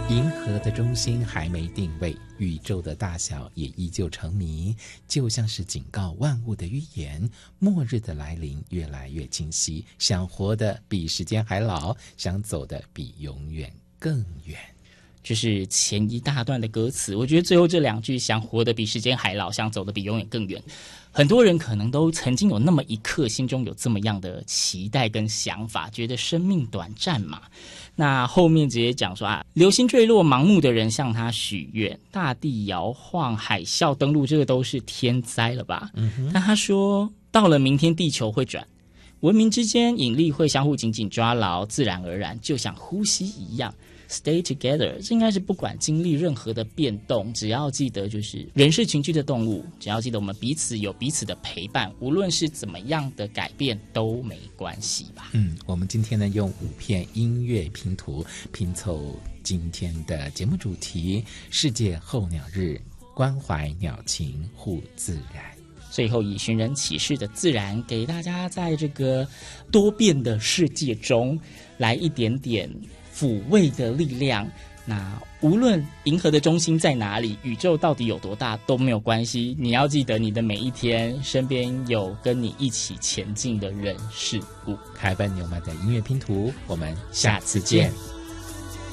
银河的中心还没定位，宇宙的大小也依旧成谜，就像是警告万物的预言。末日的来临越来越清晰，想活得比时间还老，想走得比永远更远。 这是前一大段的歌词，我觉得最后这两句，想活得比时间还老，想走得比永远更远，很多人可能都曾经有那么一刻心中有这么样的期待跟想法，觉得生命短暂嘛。那后面直接讲说啊，流星坠落，盲目的人向他许愿，大地摇晃，海啸登陆，这个都是天灾了吧？但他说到了明天地球会转，文明之间引力会相互紧紧抓牢，自然而然就像呼吸一样Stay together， 这应该是不管经历任何的变动，只要记得就是人是群居的动物，只要记得我们彼此有彼此的陪伴，无论是怎么样的改变都没关系吧。 我们今天呢用5片音乐拼图拼凑今天的节目主题：世界候鸟日，关怀鸟情护自然。 最后以寻人启事的自然，给大家在这个多变的世界中来一点点抚慰的力量。那无论银河的中心在哪里，宇宙到底有多大都没有关系，你要记得你的每一天身边有跟你一起前进的人事物。 开班纽曼的音乐拼图，我们下次见。